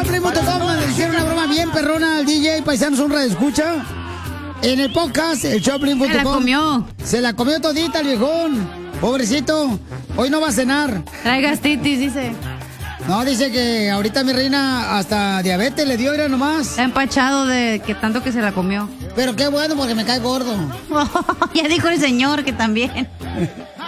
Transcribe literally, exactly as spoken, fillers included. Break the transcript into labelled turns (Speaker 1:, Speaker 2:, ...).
Speaker 1: Choplin punto com, le hicieron una broma bien perrona al D J Paisanos, un radio escucha. En el podcast, el Choplin punto com.
Speaker 2: Se la comió.
Speaker 1: Se la comió todita el viejón. Pobrecito. Hoy no va a cenar.
Speaker 2: Trae gastritis, dice.
Speaker 1: No, dice que ahorita mi reina hasta diabetes le dio, era nomás.
Speaker 2: Está empachado de que tanto que se la comió.
Speaker 1: Pero qué bueno porque me cae gordo.
Speaker 2: Ya dijo el señor que también.